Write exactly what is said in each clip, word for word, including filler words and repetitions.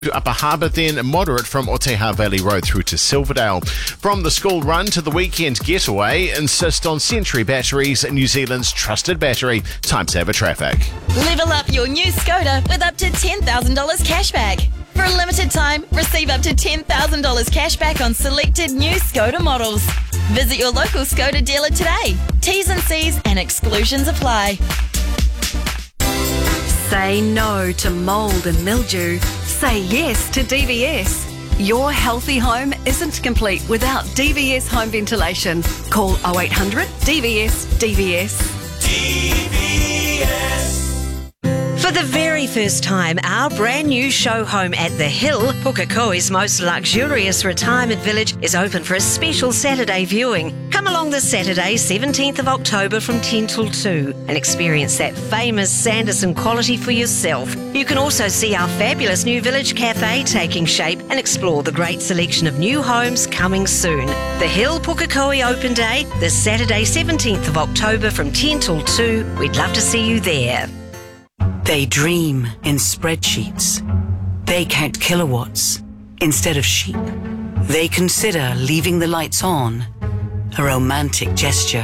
Upper Harbour, then moderate from Oteha Valley Road through to Silverdale. From the school run to the weekend getaway, insist on Century Batteries, New Zealand's trusted battery. Time saver traffic. Level up your new Skoda with up to ten thousand dollars cashback. For a limited time, receive up to ten thousand dollars cashback on selected new Skoda models. Visit your local Skoda dealer today. T's and C's and exclusions apply. Say no to mould and mildew. Say yes to D V S. Your healthy home isn't complete without D V S home ventilation. Call oh eight hundred D V S D V S. D V S. For the very first time, our brand new show home at The Hill, Pukekohe's most luxurious retirement village, is open for a special Saturday viewing. Come along this Saturday, seventeenth of October from ten till two and experience that famous Sanderson quality for yourself. You can also see our fabulous new village cafe taking shape and explore the great selection of new homes coming soon. The Hill Pukekohe Open Day, this Saturday, seventeenth of October from ten till two. We'd love to see you there. They dream in spreadsheets. They count kilowatts instead of sheep. They consider leaving the lights on a romantic gesture.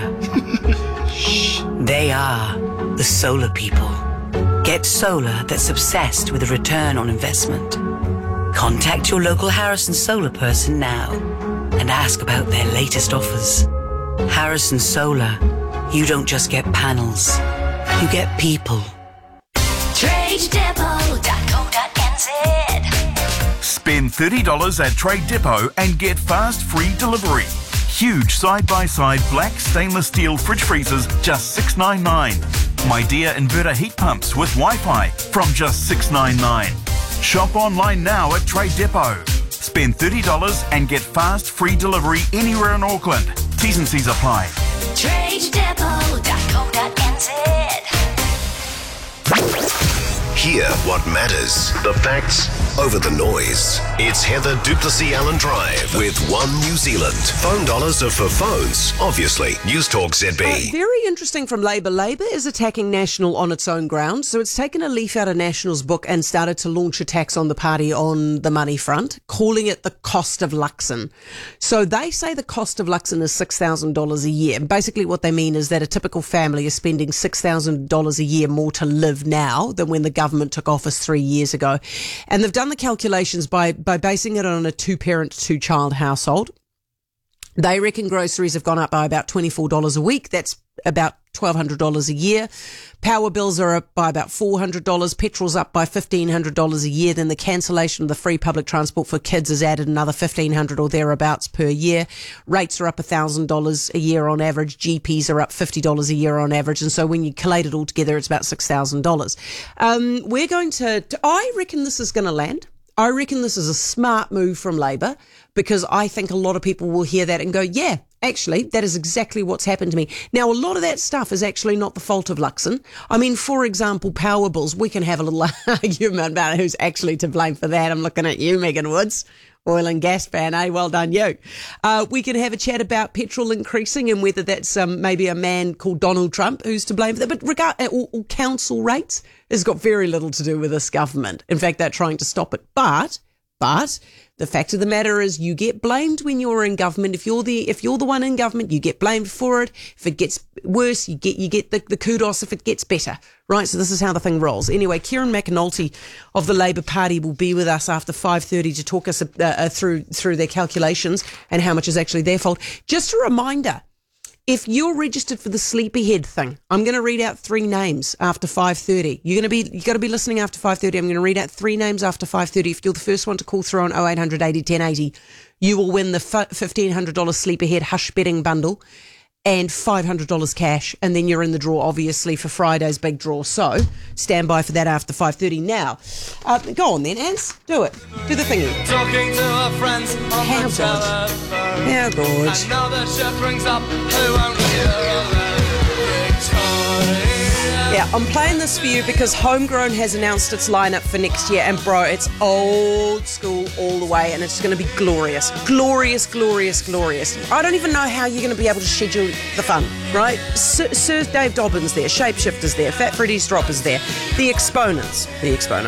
They are the solar people. Get solar that's obsessed with a return on investment. Contact your local Harrison Solar person now and ask about their latest offers. Harrison Solar, you don't just get panels, you get people. trade depot dot co dot n z. Spend thirty dollars at Trade Depot and get fast free delivery. Huge side-by-side black stainless steel fridge freezers, just six dollars ninety-nine. My Dear inverter heat pumps with Wi-Fi from just six dollars ninety-nine. Shop online now at Trade Depot. Spend thirty dollars and get fast free delivery anywhere in Auckland. T's and C's apply. trade depot dot co dot n z. Hear what matters. The facts over the noise. It's Heather Duplessis Allen Drive with One New Zealand. Phone dollars are for phones, obviously. News Talk Z B. Uh, very interesting from Labour. Labour is attacking National on its own ground. So it's taken a leaf out of National's book and started to launch attacks on the party on the money front, calling it the cost of Luxon. So they say the cost of Luxon is six thousand dollars a year. Basically what they mean is that a typical family is spending six thousand dollars a year more to live now than when the government took office three years ago. And they've done the calculations by, by basing it on a two-parent, two-child household. They reckon groceries have gone up by about twenty-four dollars a week. That's about twelve hundred dollars a year. Power bills are up by about four hundred dollars. Petrol's up by fifteen hundred dollars a year. Then the cancellation of the free public transport for kids has added another fifteen hundred dollars or thereabouts per year. Rates are up one thousand dollars a year on average. G Ps are up fifty dollars a year on average. And so when you collate it all together, it's about six thousand dollars. Um, we're going to, to, I reckon this is going to land. I reckon this is a smart move from Labour because I think a lot of people will hear that and go, yeah, actually, that is exactly what's happened to me. Now, a lot of that stuff is actually not the fault of Luxon. I mean, for example, power bills, we can have a little argument about who's actually to blame for that. I'm looking at you, Megan Woods. Oil and gas fan, eh? Well done, you. Uh, we can have a chat about petrol increasing and whether that's um, maybe a man called Donald Trump who's to blame for that. But regard or, or council rates has got very little to do with this government. In fact, they're trying to stop it. But, but the fact of the matter is, you get blamed when you're in government. If you're the if you're the one in government, you get blamed for it. If it gets worse, you get you get the, the kudos if it gets better. Right, so this is how the thing rolls. Anyway, Kieran McAnulty of the Labour Party will be with us after five thirty to talk us uh, uh, through through their calculations and how much is actually their fault. Just a reminder, if you're registered for the Sleepyhead thing, I'm going to read out three names after five thirty. You're going to be you got to be listening after five thirty. I'm going to read out three names after five thirty. If you're the first one to call through on oh eight hundred eighty ten eighty, you will win the fifteen hundred dollars Sleepyhead Hush Betting bundle and five hundred dollars cash, and then you're in the draw, obviously, for Friday's big draw. So stand by for that after five thirty. Now, uh, go on then, Ans. Do it. Do the thingy. Talking to our friends on How the good. telephone. How good. And now the ship brings up who won't hear of it. Victoria. Yeah, I'm playing this for you because Homegrown has announced its lineup for next year, and bro, it's old school all the way, and it's going to be glorious. Glorious, glorious, glorious. I don't even know how you're going to be able to schedule the fun, right? Sir, Sir Dave Dobbins there, Shapeshifters there, Fat Freddy's Droppers there, The Exponents, The Exponents.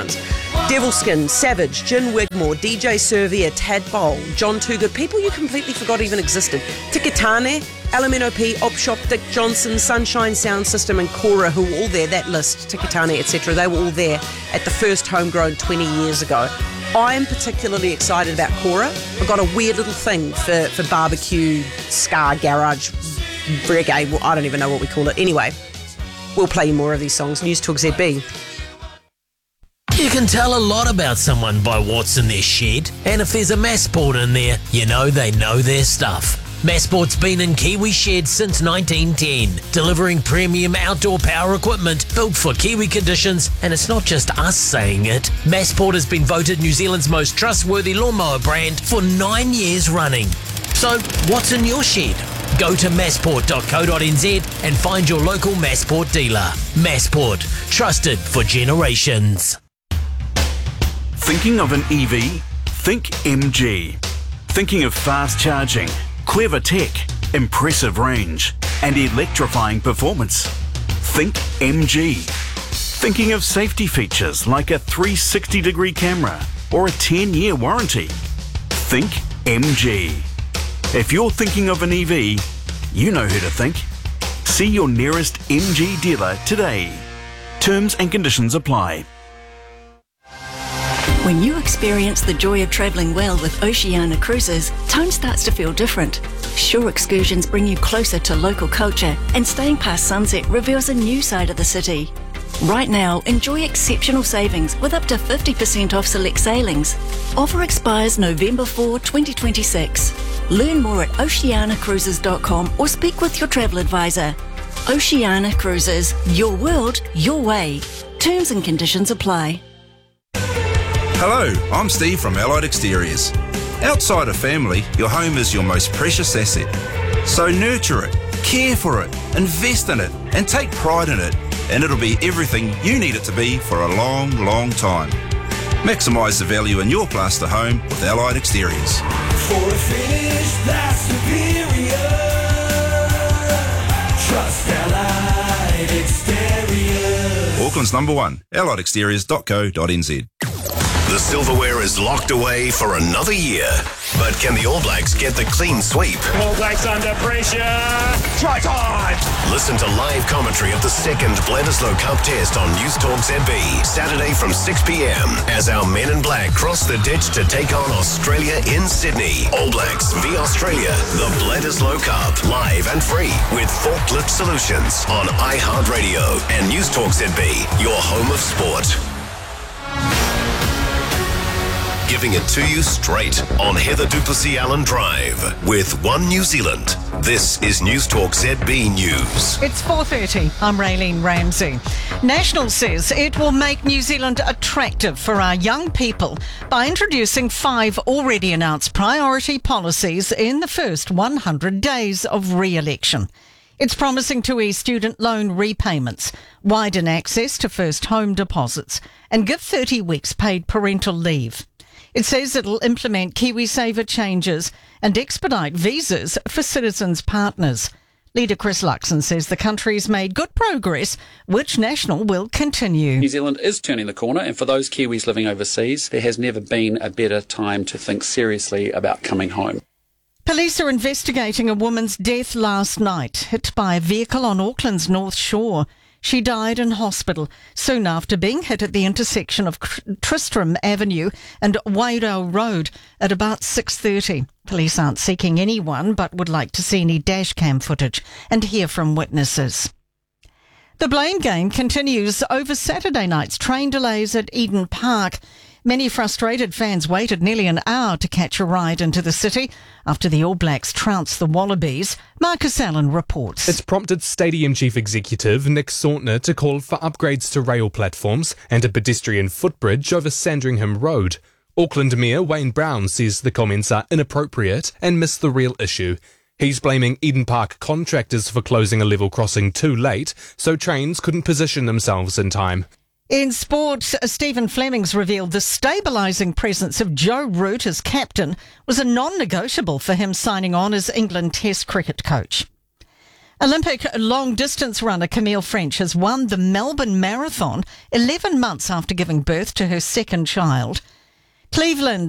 Devilskin, Savage, Jin Wigmore, D J Servier, Tad Bowl, John Toogood, people you completely forgot even existed. Tikitane, L M N O P, Op Shop, Dick Johnson, Sunshine Sound System and Cora, who were all there, that list, Tikitane, et cetera, they were all there at the first Homegrown twenty years ago. I'm particularly excited about Cora. I've got a weird little thing for, for barbecue, ska, garage, reggae, well, I don't even know what we call it. Anyway, we'll play you more of these songs. News Talk Z B. You can tell a lot about someone by what's in their shed, and if there's a Massport in there, you know they know their stuff. Massport's been in Kiwi sheds since nineteen ten, delivering premium outdoor power equipment built for Kiwi conditions, and it's not just us saying it. Massport has been voted New Zealand's most trustworthy lawnmower brand for nine years running. So, what's in your shed? Go to massport dot co dot n z and find your local Massport dealer. Massport, trusted for generations. Thinking of an E V? Think M G. Thinking of fast charging, clever tech, impressive range, and electrifying performance? Think M G. Thinking of safety features like a three hundred sixty degree camera or a ten year warranty? Think M G. If you're thinking of an E V, you know who to think. See your nearest M G dealer today. Terms and conditions apply. When you experience the joy of travelling well with Oceania Cruises, tone starts to feel different. Shore excursions bring you closer to local culture, and staying past sunset reveals a new side of the city. Right now, enjoy exceptional savings with up to fifty percent off select sailings. Offer expires November fourth, twenty twenty-six. Learn more at oceania cruises dot com or speak with your travel advisor. Oceania Cruises, your world, your way. Terms and conditions apply. Hello, I'm Steve from Allied Exteriors. Outside of family, your home is your most precious asset. So nurture it, care for it, invest in it, and take pride in it, and it'll be everything you need it to be for a long, long time. Maximise the value in your plaster home with Allied Exteriors. For a finish that's superior, trust Allied Exteriors. Auckland's number one, allied exteriors dot co dot n z. The silverware is locked away for another year. But can the All Blacks get the clean sweep? All Blacks under pressure. Try time. Listen to live commentary of the second Bledisloe Cup test on News Talk Z B, Saturday from six p m as our men in black cross the ditch to take on Australia in Sydney. All Blacks v Australia, the Bledisloe Cup, live and free with Forklift Solutions on iHeartRadio and News Talk Z B, your home of sport. Giving it to you straight on Heather du Plessis-Allen Drive with One New Zealand. This is News Talk Z B News. It's four thirty. I'm Raylene Ramsey. National says it will make New Zealand attractive for our young people by introducing five already announced priority policies in the first one hundred days of re-election. It's promising to ease student loan repayments, widen access to first home deposits, and give thirty weeks paid parental leave. It says it'll implement KiwiSaver changes and expedite visas for citizens' partners. Leader Chris Luxon says the country's made good progress, which National will continue. New Zealand is turning the corner, and for those Kiwis living overseas, there has never been a better time to think seriously about coming home. Police are investigating a woman's death last night, hit by a vehicle on Auckland's North Shore. She died in hospital soon after being hit at the intersection of Tristram Avenue and Wairau Road at about six thirty. Police aren't seeking anyone but would like to see any dashcam footage and hear from witnesses. The blame game continues over Saturday night's train delays at Eden Park. Many frustrated fans waited nearly an hour to catch a ride into the city after the All Blacks trounced the Wallabies. Marcus Allen reports. It's prompted Stadium Chief Executive Nick Sautner to call for upgrades to rail platforms and a pedestrian footbridge over Sandringham Road. Auckland Mayor Wayne Brown says the comments are inappropriate and miss the real issue. He's blaming Eden Park contractors for closing a level crossing too late, so trains couldn't position themselves in time. In sport, Stephen Fleming's revealed the stabilising presence of Joe Root as captain was a non-negotiable for him signing on as England Test cricket coach. Olympic long-distance runner Camille French has won the Melbourne Marathon eleven months after giving birth to her second child. Cleveland